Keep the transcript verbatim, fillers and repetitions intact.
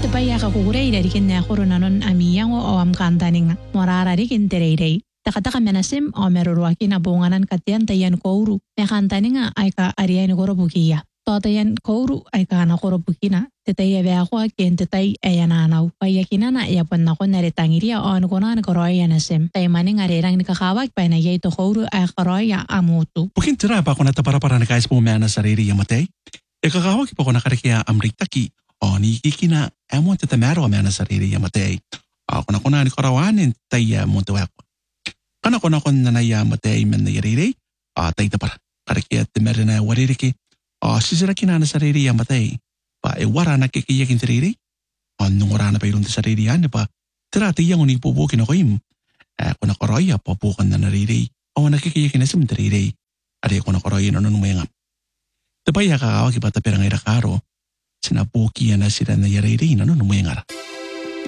Tapaya ka kukureira rikin na koronanon amiyang o am kantaning morara rikin tereirei. Takataka menasim o meruruaki na bunganan katian tayan kouru. Mekantaning ay ka ariyan korobukiya. Totayan kouru ay ka na korobukina. Tetaya beako akin tetay ayananaw. Payakinana yapon na ko naritangiria o anukunan koroya nasim. Taymaning arirang nikakawag pa na yay to kouru ay koroya amutu. Bukin tira pa ako na tapara-para na kais pumana sa riri yamatay. Ikakawag pa ko na karikiya amritaki. O ni kikina emo tetemero amana sa riri yamatay. Ako na ko na ni korawanin tayo mo tuwako. Kana ko na ko na nayamatay men na yariri. O tayo tapara. Karikiya temere na waririki. O sisiraki na na sa riri yamatay. Pa e wara na kikiyakin sa riri. O nung wara na pa irunta sa riri yan pa. Tira tiyang uning pubukin ako im. Ako na koroya papukan na nariri. O nakikiyakin na sa riri. Adi ako na koroya na nung mayangam. Tapaya kakawag iba tapirang irakaro. Sinapukiya na sila na yariri na nung mayangara.